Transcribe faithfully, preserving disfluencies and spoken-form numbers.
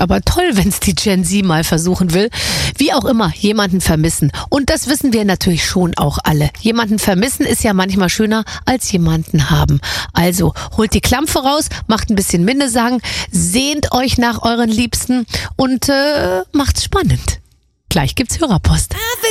aber toll, wenn es die Gen Z mal versuchen will. Wie auch immer, jemanden vermissen. Und das wissen wir natürlich schon auch alle. Jemanden vermissen ist ja manchmal schöner als jemanden haben. Also holt die Klampfe raus, macht ein bisschen Minnesang, sehnt euch nach euren Liebsten und äh, macht's spannend. Gleich gibt's Hörerpost.